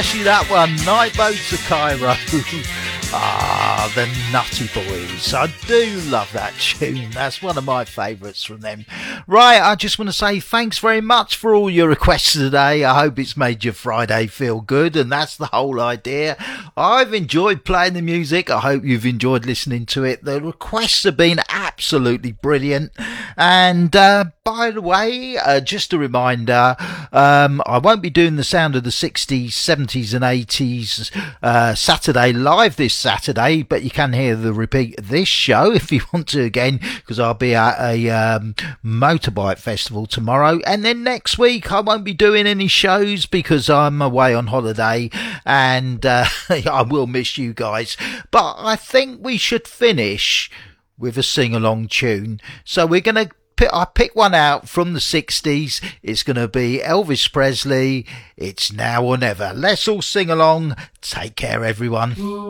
Actually, that one, Night Boat to Cairo. The Nutty Boys. I do love that tune. That's one of my favourites from them. Right, I just want to say thanks very much for all your requests today. I hope it's made your Friday feel good, and that's the whole idea. I've enjoyed playing the music. I hope you've enjoyed listening to it. The requests have been absolutely brilliant. And by the way, just a reminder, I won't be doing the Sound of the 60s, 70s and 80s Saturday live this Saturday, but you can hear the repeat of this show if you want to again, because I'll be at a motorbike festival tomorrow. And then next week I won't be doing any shows because I'm away on holiday, and I will miss you guys. But I think we should finish with a sing-along tune. So we're going to I pick one out from the 60s. It's going to be Elvis Presley. It's Now or Never. Let's all sing along. Take care, everyone.